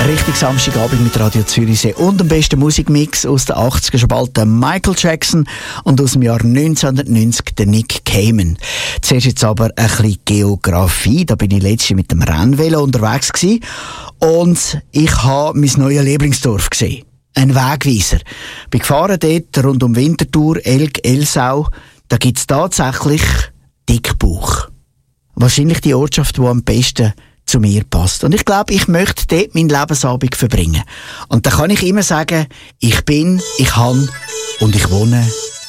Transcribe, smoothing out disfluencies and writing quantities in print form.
Richtig Samstagabend mit Radio Zürichsee und dem besten Musikmix aus den 80er, schon bald der Michael Jackson und aus dem Jahr 1990 der Nick Cayman. Zuerst jetzt aber ein bisschen Geografie. Da bin ich letztens mit dem Rennvelo unterwegs gewesen und ich habe mein neues Lieblingsdorf gesehen. Ein Wegweiser. Bin gefahren dort rund um Winterthur, Elk, Elsau. Da gibt es tatsächlich Dickbauch. Wahrscheinlich die Ortschaft, die am besten zu mir passt. Und ich glaube, ich möchte dort meinen Lebensabend verbringen. Und da kann ich immer sagen, ich bin, ich habe und ich wohne